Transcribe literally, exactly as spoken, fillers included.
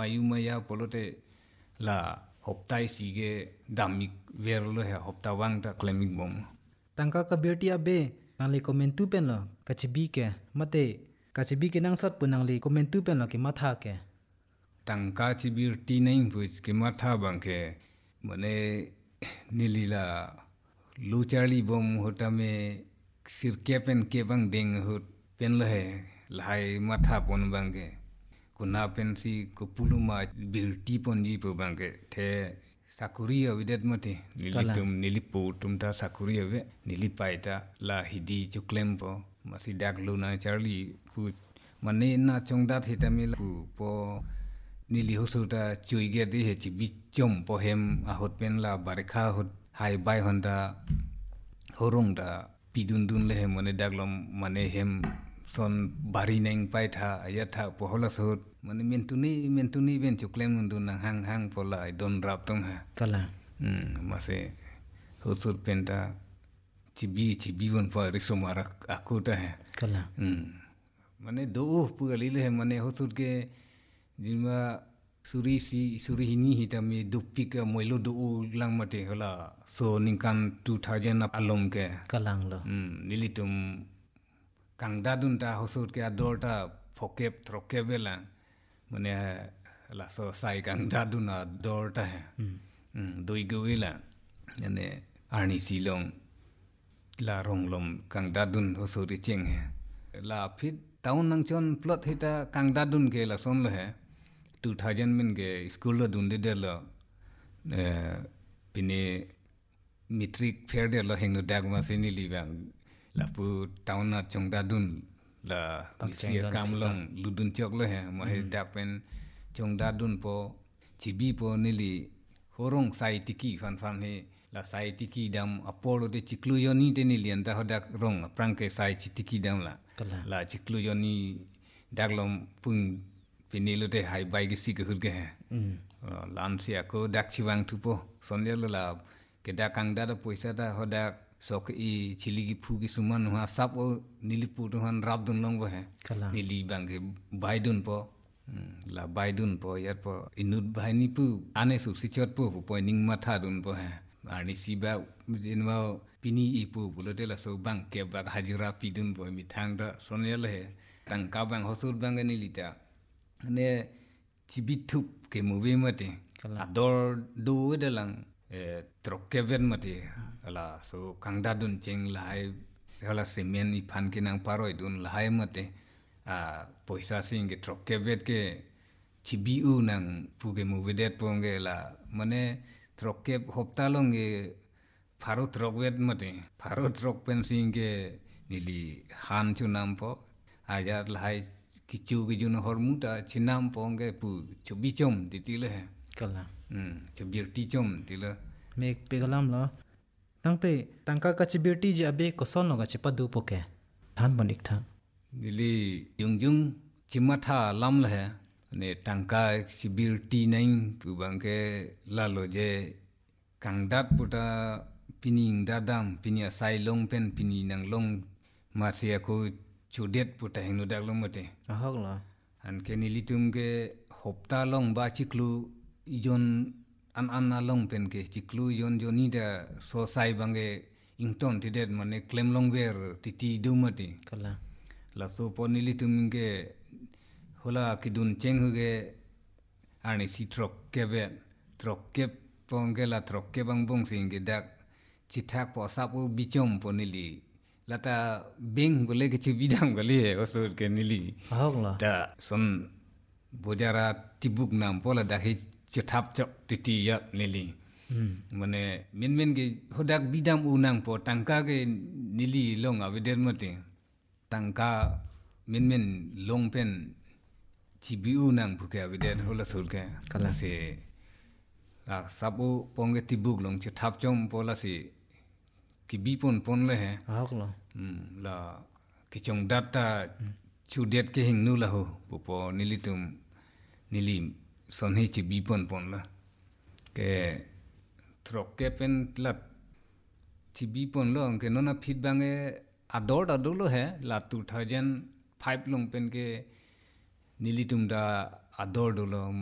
mayu maya polote la hoptai sige damik verlo he hopta wang ta claiming bom tangka ka berti abe nang le komentu pen lo kachibi ke mate kachibi ke nang sat punang le komentu pen lo ke matha ke tangka chibir ti naing puch ke matha bang ke mane nilila lu charlie bom hotame sir kepen ke bang deng hot pen lo he lai matha pon bang ke kuna pen si ko puluma bir ti pon ji po bang ke the sakuria widet mate nilitum nilipu tumta sakuria we nilipaita la hidi chuklempo masi dak luna charlie pu mane na chongdat hitamil pu po nili hosuta chuige di he chi bichom po hem a hot pen la barkha hot hai bai honda horong da pidun dun le hem mane daglom mane hem son bari neng pai tha ayatha pohola sot mane mentuni mentuni ben chuklem dun nang hang hang pola don rap tong ha kala hmm mase hosut penta chibi chibi bon pa risomara akuta ha kala hmm mane do pu ali le mane hosut ke jinma suri si suri hini hitame dupika moilo do lang mate hola so ningkan two thousand alom ke kalang lo hmm nilitum kangda dun ta hosut ke adorta phokep trokebela mane la so sai kangda dun adorta hai hmm doi goila ane arni silong la ronglom kangda dun hosut cheng hai la phit taun nang chon plot hita kangda dun ke la son le hai two thousand min ke school la dun de de la pine metric fair de la hengno dagma se ni libang la pu town na chongda dun la sia kamlong ludun chok le ha ma he dapen chongda dun po chibi po nili horong sai tiki fan fan he la sai tiki dam apolo de chikluyoni de ni lian da hodak rong prang ke sai tiki dam la la chikluyoni daglom pung pinilo de hai bai gi sig hur ge ha lan sia ko dak chiwang tu po sonjel la ke dakang da poisa da hodak sok i chiligi phugi suman ha sap o nilipu han rab dun long bo he nili bangge baidun po la baidun po yat po inut bhai ni pu ane su sichot pu po ning matha dun po he ani siba jinwa pini i pu bulote la so bang ke bak hajira pidun po mi thang da sonel he tang ka bang hosur bang ni lita ne chibithup ke movie mate ador do de lang trokeven mate ala so kangda dun cheng lai ala semen i phan ke nang paroi dun lai mate a poisa sing ke trokevet ke chibi u nang puge movedet ponge la mane trokep hopta long e pharo trokvet mate pharo trok pen sing ke nili han chu nam po ayat lai kichu gi jun hormuta chinam ponge pu chubi chom ditile kala hmm chubir ti chom tila mek pegalam lo tangte tangka ka chibirti je abe koson no ga chepadu poke than bonik tha dili jung jung chimatha lam le ne tangka chibirti nain pu bangke lalo je kangdat puta pining dadam pinia sai long pen pini nang long masia ko chudet puta hinu dak long mate ahok lo an ke nilitum ke hopta long ba chiklu ijon an an na long pen ke chiklu yon joni da so sai bange ington tidet mane claim long ver titi dumati kala la so ponili tumge hola kidun cheng huge ani si trok kebe trok ke ponge la trok ke bang bong singe dak chithak po sapu bichom ponili lata beng gole ke chibidam gole osur ke nili ahok lo da son bojara tibuk nam pola da he chithap chok titi ya nili mane min min ge hodak bidam unang po tangka ge nili long aveder mate tangka min min long pen chibi unang puke aveder hola surke kala se la sabu ponge tibuk long chithap chom pola se ki bipon pon le he ahok lo la ki chong data chudet ke hing nu la ho po nilitum nilim son he chi bipon pon la ke trok ke pen lat chi bipon lo ke nona fit bange ador ador lo he la two thousand five long pen ke nilitum da ador do lo